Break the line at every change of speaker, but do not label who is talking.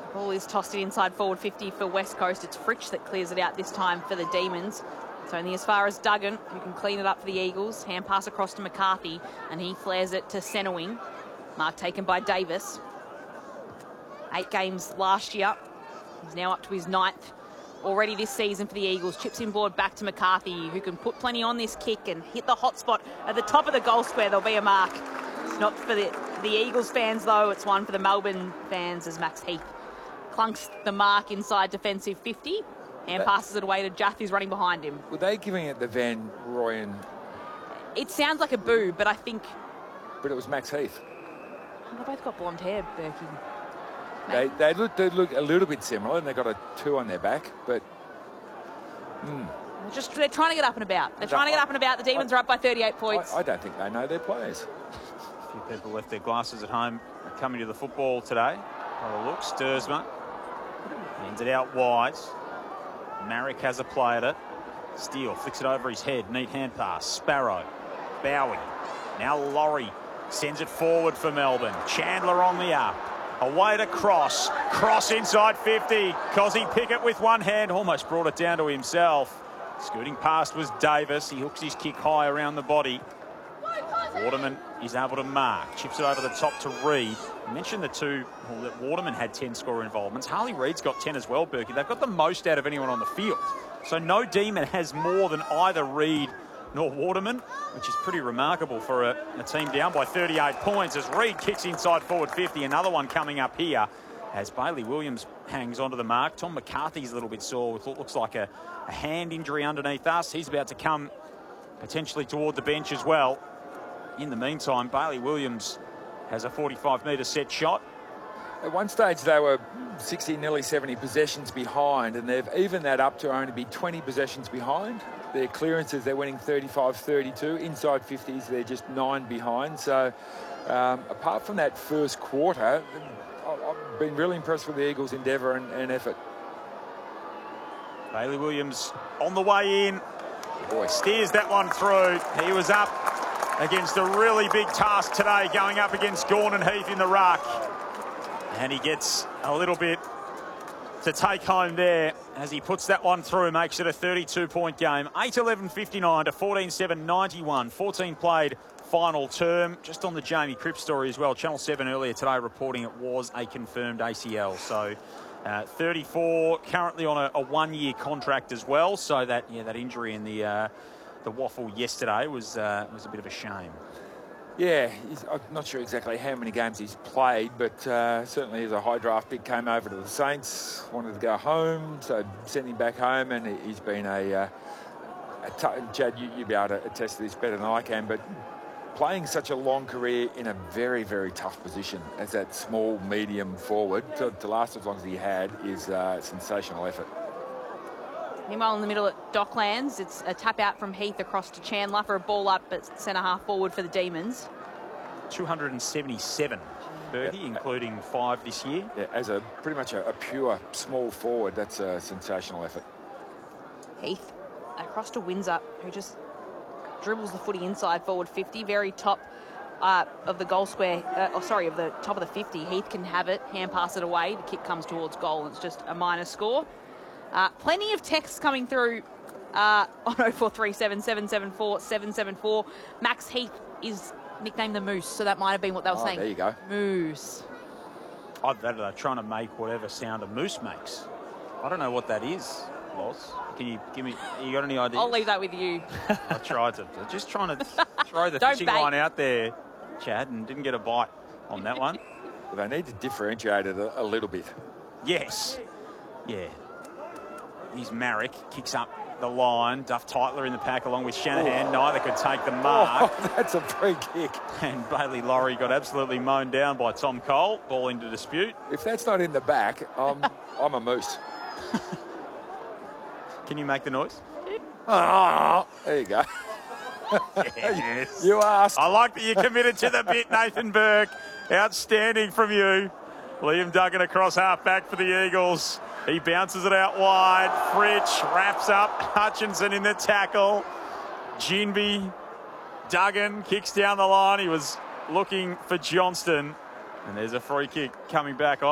Ball is tossed it inside forward 50 for West Coast. It's Fritsch that clears it out this time for the Demons. It's only as far as Duggan, who can clean it up for the Eagles. Hand pass across to McCarthy, and he flares it to centre wing. Mark taken by Davis. 8 games last year. He's now up to his 9th already this season for the Eagles. Chips inboard back to McCarthy, who can put plenty on this kick and hit the hot spot at the top of the goal square. There'll be a mark. It's not for the Eagles fans, though. It's one for the Melbourne fans as Max Heath clunks the mark inside defensive 50 and passes it away to Jaff, who's running behind him.
Were they giving it the Van Rooyen?
It sounds like a boo, but I think...
But it was Max Heath.
They both got blonde hair, Berkey.
They look a little bit similar, and they got a 2 on their back, but...
They're trying to get up and about. They're trying to get up and about. The Demons are up by 38 points.
I don't think they know their players.
A few people left their glasses at home coming to the football today. By the look, Sturzma hands it out wide. Marek has a play at it. Steele flicks it over his head. Neat hand pass. Sparrow. Bowie. Now Laurie sends it forward for Melbourne. Chandler on the up. Away to Cross. Cross inside 50. Cozzy Pickett with one hand. Almost brought it down to himself. Scooting past was Davis. He hooks his kick high around the body. Waterman is able to mark. Chips it over the top to Reid. I mentioned that Waterman had 10 scorer involvements. Harley Reid's got 10 as well, Berkey. They've got the most out of anyone on the field. So no Demon has more than either Reid nor Waterman, which is pretty remarkable for a team down by 38 points as Reid kicks inside forward 50. Another one coming up here as Bailey Williams hangs onto the mark. Tom McCarthy's a little bit sore with what looks like a hand injury underneath us. He's about to come potentially toward the bench as well. In the meantime, Bailey Williams has a 45-metre set shot.
At one stage, they were 60, nearly 70 possessions behind, and they've evened that up to only be 20 possessions behind. Their clearances, they're winning 35-32. Inside 50s, they're just 9 behind. So, apart from that first quarter, I've been really impressed with the Eagles' endeavour and effort.
Bailey Williams on the way in. Steers that one through. He was up against a really big task today, going up against Gordon Heath in the ruck. And he gets a little bit to take home there as he puts that one through, makes it a 32-point game. 8-11-59 to 14-7-91. 14 played final term. Just on the Jamie Cripps story as well. Channel 7 earlier today reporting it was a confirmed ACL. So 34 currently on a one-year contract as well. So that injury in the waffle yesterday was a bit of a shame.
Yeah, I'm not sure exactly how many games he's played, but certainly as a high draft pick, came over to the Saints, wanted to go home, so sent him back home, and he's been Chad, you'd be able to attest to this better than I can, but playing such a long career in a very, very tough position as that small, medium forward, to last as long as he had, is a sensational effort.
Meanwhile, in the middle at Docklands, it's a tap out from Heath across to Chandler for a ball up at centre half forward for the Demons.
277, Bertie, including 5 this year.
Yeah, as pretty much a pure small forward, that's a sensational effort.
Heath across to Windsor, who just dribbles the footy inside forward 50, very top of the goal square, of the top of the 50. Heath can have it, hand pass it away. The kick comes towards goal, and it's just a minor score. Plenty of texts coming through on 0437 774 774. Max Heath is nicknamed the Moose, so that might have been what they were saying.
There you go.
Moose.
They're trying to make whatever sound a moose makes. I don't know what that is, Loz. Can you give me? You got any ideas?
I'll leave that with you.
I tried to. Just trying to throw the fishing line out there, Chad, and didn't get a bite on that one.
Well, they need to differentiate it a little bit.
Yes. Yeah. Here's Marek, kicks up the line. Duff Tytler in the pack along with Shanahan. Neither could take the mark.
Oh, that's a free kick.
And Bailey Laurie got absolutely mown down by Tom Cole. Ball into dispute.
If that's not in the back, I'm a moose.
Can you make the noise?
There you go.
Yes.
You asked.
I like that you committed to the bit, Nathan Burke. Outstanding from you. Liam Duggan across half back for the Eagles. He bounces it out wide. Fritsch wraps up. Hutchinson in the tackle. Ginby. Duggan kicks down the line. He was looking for Johnston. And there's a free kick coming back.